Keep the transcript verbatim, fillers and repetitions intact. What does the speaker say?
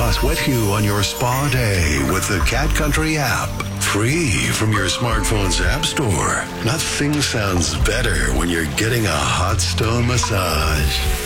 spas with you on your spa day with the Cat Country app. Free from your smartphone's app store. Nothing sounds better when you're getting a hot stone massage.